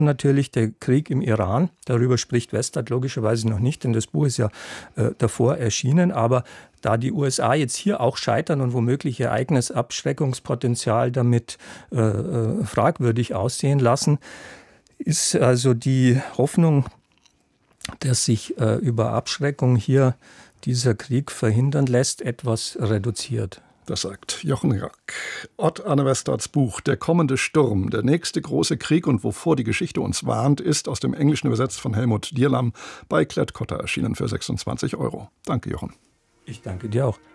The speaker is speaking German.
Natürlich der Krieg im Iran, darüber spricht Westart logischerweise noch nicht, denn das Buch ist ja davor erschienen, aber da die USA jetzt hier auch scheitern und womöglich ihr eigenes Abschreckungspotenzial damit fragwürdig aussehen lassen, ist also die Hoffnung, dass sich über Abschreckung hier dieser Krieg verhindern lässt, etwas reduziert. Das sagt Jochen Rack. Odd Arne Westarts Buch »Der kommende Sturm, der nächste große Krieg und wovor die Geschichte uns warnt« ist aus dem Englischen übersetzt von Helmut Dierlam bei Klett-Cotta erschienen für 26 €. Danke, Jochen. Ich danke dir auch.